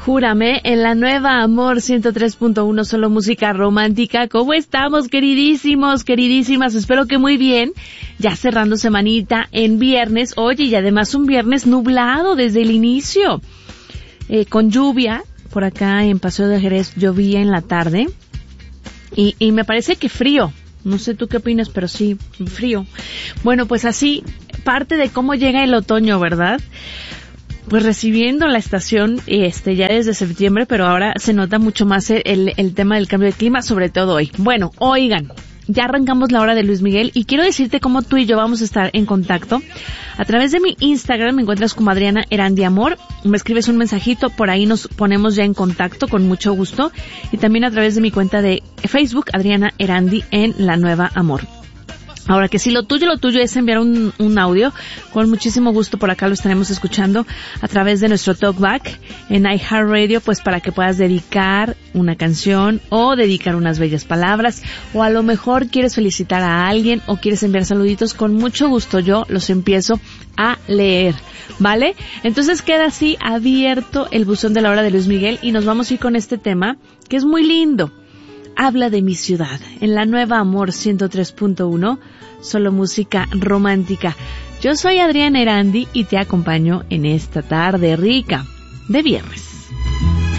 Júrame, en la nueva Amor 103.1, solo música romántica. ¿Cómo estamos, queridísimos, queridísimas? Espero que muy bien. Ya cerrando semanita en viernes. Oye, y además un viernes nublado desde el inicio. Con lluvia. Por acá en Paseo de Jerez llovía en la tarde. Y me parece que frío. No sé tú qué opinas, pero sí, frío. Bueno, pues así, parte de cómo llega el otoño, ¿verdad? Pues recibiendo la estación ya desde septiembre, pero ahora se nota mucho más el tema del cambio de clima, sobre todo hoy. Bueno, oigan, ya arrancamos la hora de Luis Miguel y quiero decirte cómo tú y yo vamos a estar en contacto. A través de mi Instagram me encuentras como Adriana Erandi Amor, me escribes un mensajito, por ahí nos ponemos ya en contacto con mucho gusto, y también a través de mi cuenta de Facebook, Adriana Erandi en la nueva Amor. Ahora que si lo tuyo es enviar un audio, con muchísimo gusto por acá lo estaremos escuchando a través de nuestro Talkback en iHeartRadio, pues para que puedas dedicar una canción o dedicar unas bellas palabras, o a lo mejor quieres felicitar a alguien o quieres enviar saluditos, con mucho gusto yo los empiezo a leer, ¿vale? Entonces queda así abierto el buzón de la hora de Luis Miguel y nos vamos a ir con este tema que es muy lindo. Habla de mi ciudad, en la nueva Amor 103.1, solo música romántica. Yo soy Adriana Erandi y te acompaño en esta tarde rica de viernes.